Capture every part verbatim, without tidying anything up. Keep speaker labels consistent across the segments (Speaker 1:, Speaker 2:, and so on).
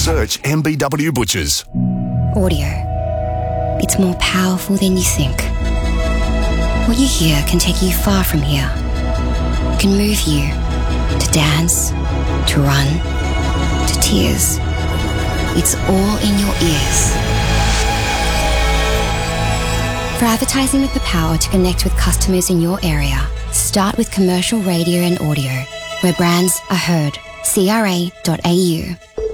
Speaker 1: Search M B W Butchers.
Speaker 2: Audio. It's more powerful than you think. What you hear can take you far from here. It can move you to dance, to run, to tears. It's all in your ears. For advertising with the power to connect with customers in your area, start with commercial radio and audio, where brands are heard. C R A dot A U.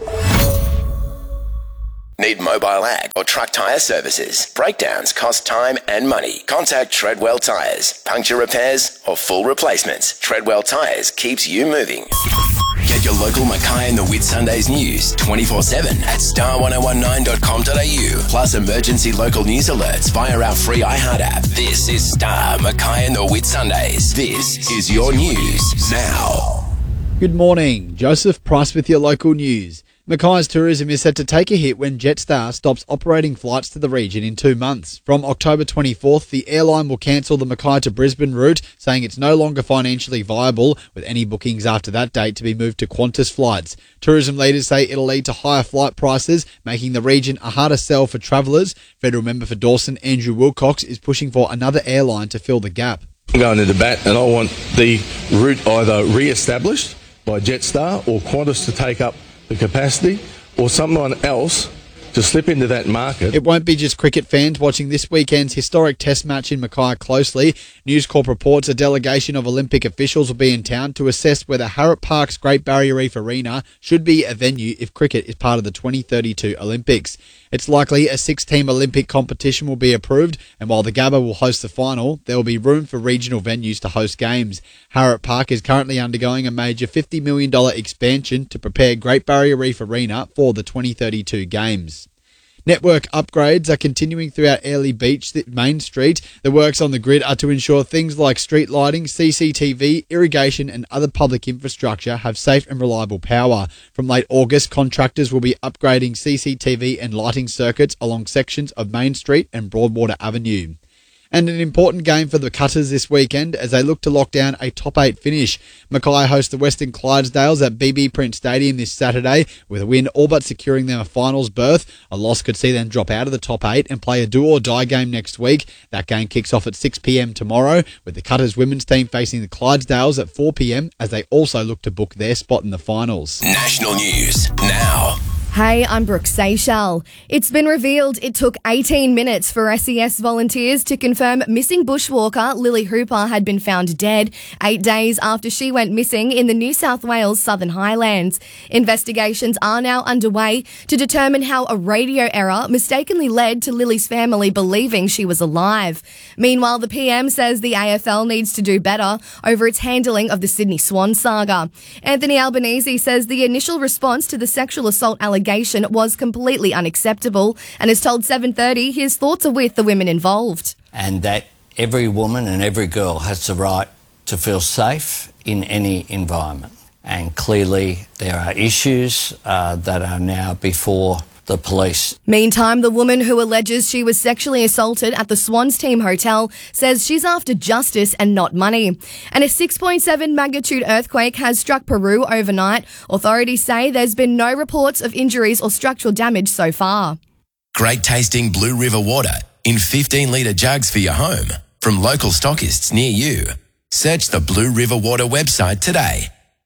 Speaker 3: Need mobile ag or truck tyre services? Breakdowns cost time and money. Contact Treadwell Tyres. Puncture repairs or full replacements. Treadwell Tyres keeps you moving. Get your local Mackay and the Whitsundays news twenty-four seven at star ten nineteen dot com dot a u. Plus emergency local news alerts via our free iHeart app. This is Star Mackay and the Whitsundays. This is your news now.
Speaker 4: Good morning. Joseph Price with your local news. Mackay's tourism is set to take a hit when Jetstar stops operating flights to the region in two months. From October twenty-fourth, the airline will cancel the Mackay to Brisbane route, saying it's no longer financially viable, with any bookings after that date to be moved to Qantas flights. Tourism leaders say it'll lead to higher flight prices, making the region a harder sell for travellers. Federal member for Dawson, Andrew Wilcox, is pushing for another airline to fill the gap.
Speaker 5: I'm going to bat and I want the route either re-established by Jetstar or Qantas to take up the capacity, or someone else to slip into that market.
Speaker 4: It won't be just cricket fans watching this weekend's historic test match in Mackay closely. News Corp reports a delegation of Olympic officials will be in town to assess whether Harrop Park's Great Barrier Reef Arena should be a venue if cricket is part of the twenty thirty-two Olympics. It's likely a six-team Olympic competition will be approved, and while the Gabba will host the final, there will be room for regional venues to host games. Harrop Park is currently undergoing a major fifty million dollars expansion to prepare Great Barrier Reef Arena for the twenty thirty-two Games. Network upgrades are continuing throughout Airlie Beach Main Street. The works on the grid are to ensure things like street lighting, C C T V, irrigation and other public infrastructure have safe and reliable power. From late August, contractors will be upgrading C C T V and lighting circuits along sections of Main Street and Broadwater Avenue. And an important game for the Cutters this weekend as they look to lock down a top eight finish. Mackay host the Western Clydesdales at B B Print Stadium this Saturday, with a win all but securing them a finals berth. A loss could see them drop out of the top eight and play a do-or-die game next week. That game kicks off at six p m tomorrow, with the Cutters women's team facing the Clydesdales at four p m as they also look to book their spot in the finals.
Speaker 3: National news now.
Speaker 6: Hey, I'm Brooke Seychelles. It's been revealed it took eighteen minutes for S E S volunteers to confirm missing bushwalker Lily Hooper had been found dead eight days after she went missing in the New South Wales Southern Highlands. Investigations are now underway to determine how a radio error mistakenly led to Lily's family believing she was alive. Meanwhile, the P M says the A F L needs to do better over its handling of the Sydney Swan saga. Anthony Albanese says the initial response to the sexual assault allegation was completely unacceptable and has told seven thirty his thoughts are with the women involved.
Speaker 7: And that every woman and every girl has the right to feel safe in any environment. And clearly there are issues uh, that are now before the police.
Speaker 6: Meantime, the woman who alleges she was sexually assaulted at the Swans Team Hotel says she's after justice and not money. And a six point seven magnitude earthquake has struck Peru overnight. Authorities say there's been no reports of injuries or structural damage so far.
Speaker 3: Great tasting Blue River water in fifteen litre jugs for your home from local stockists near you. Search the Blue River Water website today.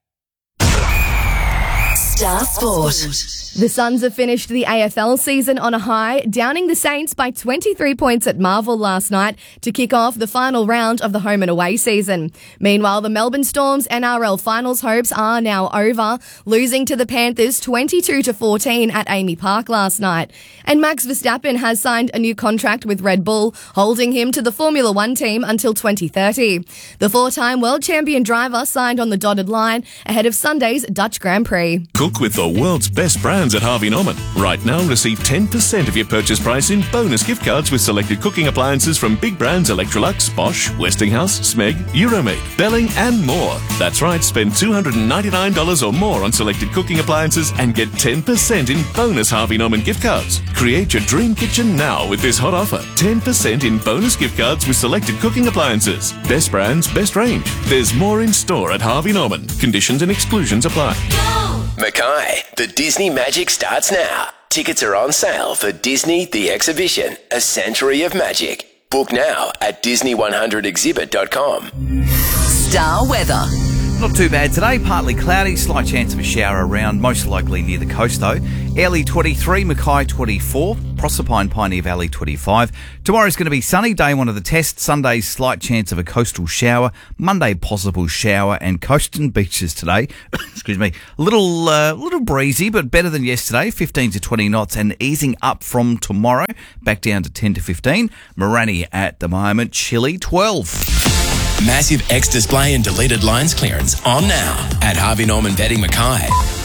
Speaker 8: Star Sport.
Speaker 6: The Suns have finished the A F L season on a high, downing the Saints by twenty-three points at Marvel last night to kick off the final round of the home and away season. Meanwhile, the Melbourne Storm's N R L finals hopes are now over, losing to the Panthers twenty-two to fourteen at Amy Park last night. And Max Verstappen has signed a new contract with Red Bull, holding him to the Formula One team until twenty thirty. The four-time world champion driver signed on the dotted line ahead of Sunday's Dutch Grand Prix.
Speaker 9: Cook with the world's best brands at Harvey Norman. Right now, receive ten percent of your purchase price in bonus gift cards with selected cooking appliances from big brands Electrolux, Bosch, Westinghouse, Smeg, Euromade, Belling and more. That's right, spend two hundred ninety-nine dollars or more on selected cooking appliances and get ten percent in bonus Harvey Norman gift cards. Create your dream kitchen now with this hot offer. ten percent in bonus gift cards with selected cooking appliances. Best brands, best range. There's more in store at Harvey Norman. Conditions and exclusions apply.
Speaker 3: Go! Mackay, the Disney magic starts now. Tickets are on sale for Disney The Exhibition, A Century of Magic. Book now at disney one hundred exhibit dot com.
Speaker 8: Star weather. Not too bad today, partly cloudy, slight chance of a shower around, most likely near the coast though. Airlie twenty-three, Mackay twenty-four, Proserpine, Pioneer Valley twenty-five. Tomorrow's going to be sunny, day one of the test. Sunday's slight chance of a coastal shower. Monday possible shower, and coast and beaches today. Excuse me. A little, uh, little breezy, but better than yesterday, fifteen to twenty knots, and easing up from tomorrow, back down to ten to fifteen. Morani at the moment, chilly twelve.
Speaker 3: Massive X display and deleted lines clearance on now at Harvey Norman Bedding Mackay.